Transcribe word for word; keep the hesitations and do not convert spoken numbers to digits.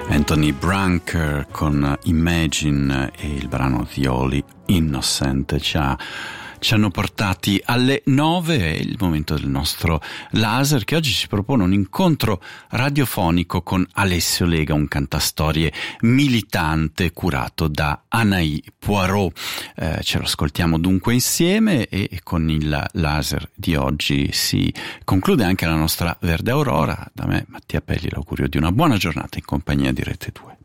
Anthony Branker con Imagine e il brano The Holy Innocent ci, ha, ci hanno portati alle nove, è il momento del nostro laser, che oggi ci propone un incontro radiofonico con Alessio Lega, un cantastorie militante curato da Anaïs Poirot. Eh, ce lo ascoltiamo dunque insieme e, e con il laser di oggi si conclude anche la nostra Verde Aurora. Da me, Mattia Pelli, l'augurio di una buona giornata in compagnia di Rete due.